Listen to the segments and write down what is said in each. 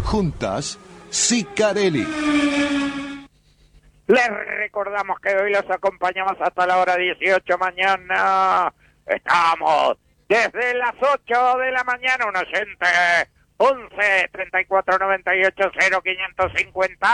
Juntas, Sicarelli. Les recordamos que hoy los acompañamos hasta la hora 18 mañana. Estamos desde las 8 de la mañana, un oyente. 11 34 98 0 550.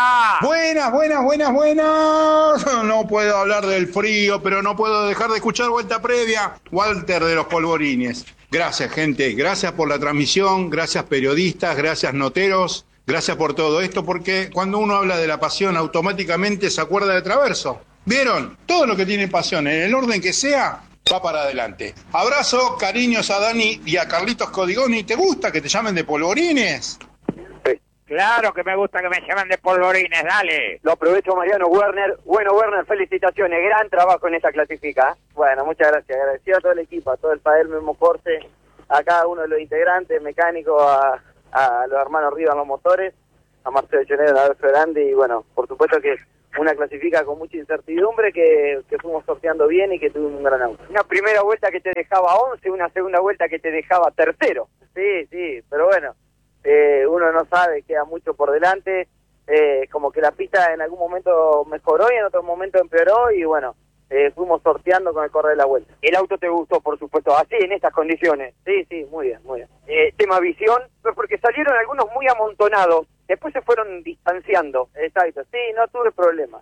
Buenas. No puedo hablar del frío, pero no puedo dejar de escuchar Vuelta Previa. Walter de los Polvorines. Gracias, gente. Gracias por la transmisión. Gracias, periodistas. Gracias, noteros. Gracias por todo esto, porque cuando uno habla de la pasión, automáticamente se acuerda de Traverso. ¿Vieron? Todo lo que tiene pasión, en el orden que sea, va para adelante. Abrazo, cariños a Dani y a Carlitos Codigoni. ¿Te gusta que te llamen de Polvorines? Sí. Claro que me gusta que me llamen de Polvorines, dale. Lo aprovecho, Mariano Werner. Bueno, Werner, felicitaciones. Gran trabajo en esta clasifica. Bueno, muchas gracias. Agradecido a todo el equipo, a todo el Padel Memo Corse, a cada uno de los integrantes, mecánicos, a los hermanos Rivas, los motores, a Marcelo Chonero, a Alberto Grande, y bueno, por supuesto que una clasifica con mucha incertidumbre que fuimos sorteando bien y que tuvimos un gran auto. Una primera vuelta que te dejaba 11, una segunda vuelta que te dejaba tercero. Sí, pero bueno, uno no sabe, queda mucho por delante, como que la pista en algún momento mejoró y en otro momento empeoró, y bueno, fuimos sorteando con el correr de la vuelta. El auto te gustó, por supuesto, así, en estas condiciones. Sí, muy bien. Tema visión, pues porque salieron algunos muy amontonados, después se fueron distanciando. Exacto, sí, no tuve problema.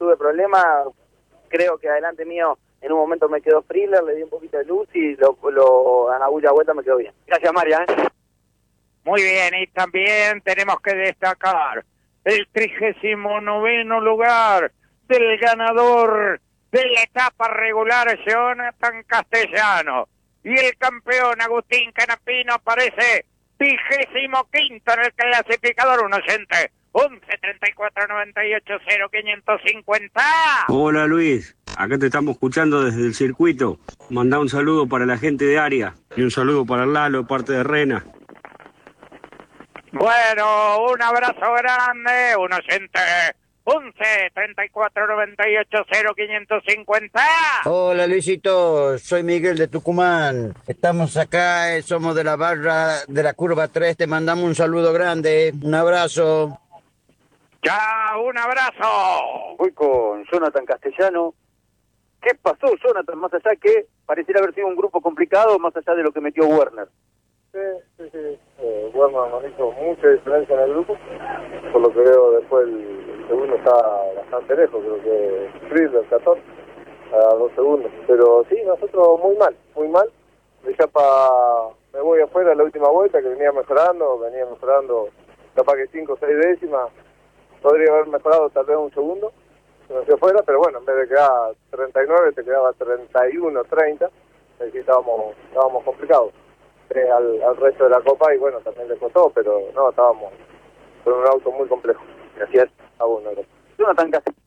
Creo que adelante mío en un momento me quedó Friedler, le di un poquito de luz y a la bulla vuelta me quedó bien. Gracias, María. Muy bien, y también tenemos que destacar el 39º lugar del ganador de la etapa regular, Jonathan Castellano, y el campeón Agustín Canapino aparece 25º en el clasificador, un oyente. 11 34 98 0 550. Hola Luis, acá te estamos escuchando desde el circuito. Mandá un saludo para la gente de Aria y un saludo para el Lalo, de parte de Rena. Bueno, un abrazo grande, un oyente. 11 34 98 0 550. Hola Luisito, soy Miguel de Tucumán. Estamos acá, somos de la barra de la curva 3. Te mandamos un saludo grande, un abrazo. Chao, un abrazo. Voy con Jonathan Castellano. ¿Qué pasó, Jonathan? Más allá que pareciera haber sido un grupo complicado, más allá de lo que metió Werner. Sí. Werner nos hizo mucha diferencia en el grupo. Por lo que veo, después el segundo está bastante lejos. Creo que Friedler 14 a 2 segundos. Pero sí, nosotros muy mal. De Chapa me voy afuera la última vuelta, que venía mejorando capaz que 5 o 6 décimas. Podría haber mejorado tal vez un segundo. Se me fue afuera, pero bueno, en vez de quedar 39, te quedaba 31, 30. Así estábamos complicados. Al resto de la Copa, y bueno, también le costó, pero no, estábamos con un auto muy complejo. Gracias a uno. Jonathan Castellano.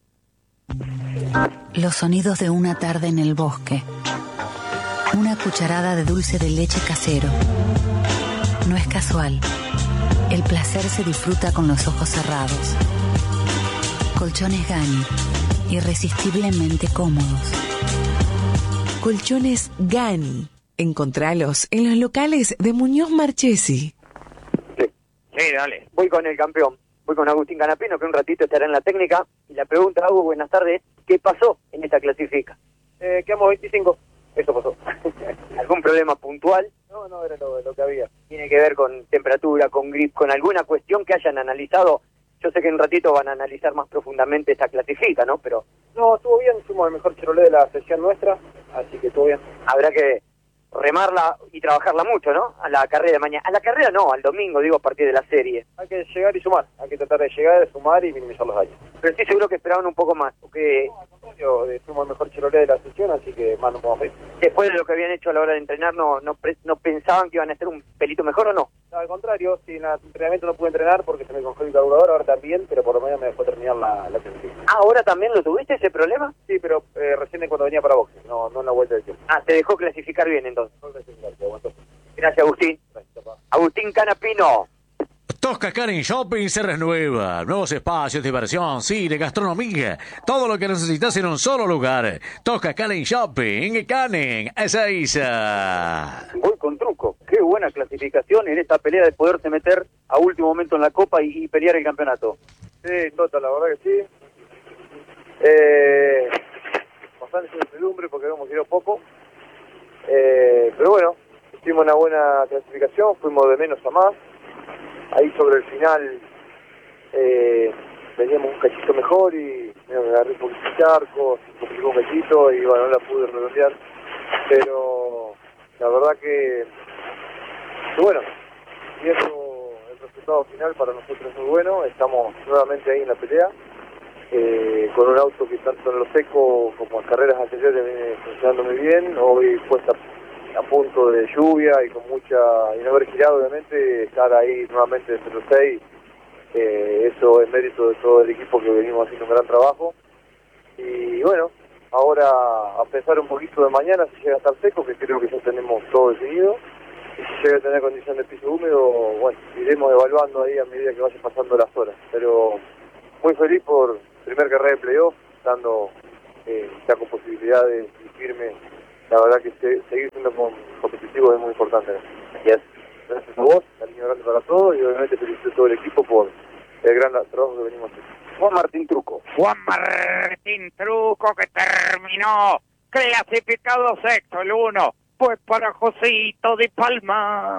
Los sonidos de una tarde en el bosque. Una cucharada de dulce de leche casero. No es casual. El placer se disfruta con los ojos cerrados. Colchones Gani, irresistiblemente cómodos. Colchones Gani. Encontralos en los locales de Muñoz Marchesi. Sí, dale. Voy con el campeón. Voy con Agustín Canapino, que un ratito estará en la técnica. Y la pregunta, Agus, buenas tardes, ¿qué pasó en esta clasifica? Quedamos 25. Eso pasó. ¿Algún problema puntual? No, era lo que había. ¿Tiene que ver con temperatura, con grip, con alguna cuestión que hayan analizado? Yo sé que en un ratito van a analizar más profundamente esta clasifica, ¿no? Pero no, estuvo bien. Fuimos el mejor Chevrolet de la sesión nuestra, así que estuvo bien. Habrá que remarla y trabajarla mucho, ¿no? A la carrera de mañana. A la carrera no, al domingo, digo, a partir de la serie. Hay que llegar y sumar. Hay que tratar de llegar, de sumar y minimizar los daños. Pero estoy seguro que esperaban un poco más, porque no, al contrario, fuimos el mejor Chevrolet de la sesión, así que más no podemos ir. Después de lo que habían hecho a la hora de entrenar, ¿no pensaban que iban a ser un pelito mejor o no? No, al contrario, si en el entrenamiento no pude entrenar porque se me congeló el carburador, ahora también, pero por lo menos me dejó terminar la clasificación. ¿Ahora también lo tuviste ese problema? Sí, pero recién cuando venía para boxe, no en la vuelta del tiempo. Te dejó clasificar bien entonces. Aguantó. Gracias, Agustín. Gracias, Agustín Canapino. Tosca Karen Shopping se renueva. Nuevos espacios, diversión, cine, gastronomía. Todo lo que necesitas en un solo lugar. Tosca Karen Shopping, Canen, Ezeiza. Voy con truco. Qué buena clasificación en esta pelea de poderse meter a último momento en la Copa y pelear el campeonato. Sí, Tota, la verdad que sí. Bastante incertidumbre porque habíamos ido poco. Pero bueno, hicimos una buena clasificación, fuimos de menos a más. Ahí sobre el final veníamos un cachito mejor y me agarré un poquito de charco, se complicó un cachito y bueno, no la pude redondear. Pero la verdad que bueno, viendo el resultado final para nosotros es muy bueno, estamos nuevamente ahí en la pelea, con un auto que tanto en lo seco como en carreras anteriores viene funcionando muy bien, hoy puesta a punto de lluvia y con y no haber girado obviamente, estar ahí nuevamente entre los 6, eso es mérito de todo el equipo que venimos haciendo un gran trabajo. Y bueno, ahora a pensar un poquito de mañana si llega a estar seco, que creo que ya tenemos todo definido, y si llega a tener condición de piso húmedo, bueno, iremos evaluando ahí a medida que vayan pasando las horas. Pero muy feliz por primer carrera de playoff, estando ya con posibilidad de firme. La verdad que seguir siendo competitivo es muy importante. Gracias a vos, cariño grande para todos y obviamente felicito a todo el equipo por el gran trabajo que venimos haciendo. Juan Martín Truco, que terminó clasificado sexto, el 1 fue para Josito de Palma.